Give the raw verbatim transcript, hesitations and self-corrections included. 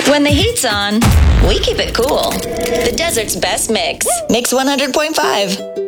When the heat's on, we keep it cool. The desert's best mix. Mix one hundred point five.